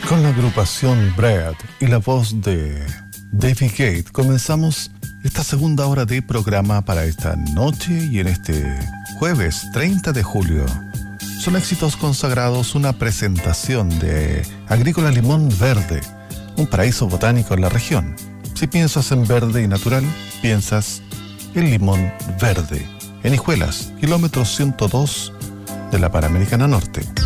Con la agrupación Bread y la voz de David Gate comenzamos esta segunda hora de programa para esta noche y en este jueves 30 de julio. Son éxitos consagrados, una presentación de Agrícola Limón Verde, un paraíso botánico en la región. Si piensas en verde y natural, piensas en Limón Verde, en Hijuelas, kilómetro 102 de la Panamericana Norte.